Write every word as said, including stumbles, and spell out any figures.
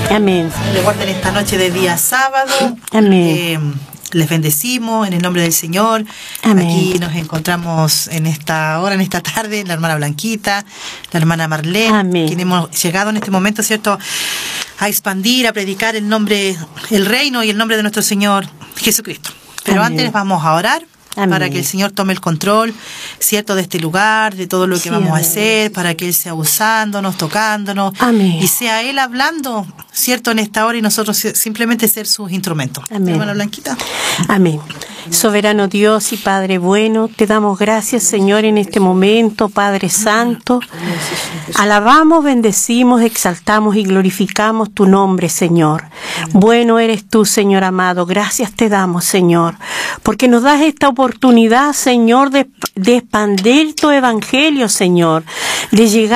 Amén. Le guarden esta noche de día sábado. Amén. Eh, les bendecimos en el nombre del Señor. Amén. Aquí nos encontramos en esta hora, en esta tarde, la hermana Blanquita, la hermana Marlene, Amén. quien hemos llegado en este momento, ¿cierto?, a expandir, a predicar el nombre, el reino y el nombre de nuestro Señor Jesucristo. Pero Amén. antes vamos a orar. Amén. Para que el Señor tome el control, ¿cierto?, de este lugar, de todo lo que sí, vamos amén. a hacer, para que Él sea usándonos, tocándonos, amén. y sea Él hablando, ¿cierto?, en esta hora, y nosotros simplemente ser sus instrumentos. Amén. Hermana Blanquita. Amén. Soberano Dios y Padre bueno, te damos gracias, Señor, en este momento, Padre Santo. Alabamos, bendecimos, exaltamos y glorificamos tu nombre, Señor. Bueno eres tú, Señor amado. Gracias te damos, Señor, porque nos das esta oportunidad, Señor, de, de expandir tu evangelio, Señor, de llegar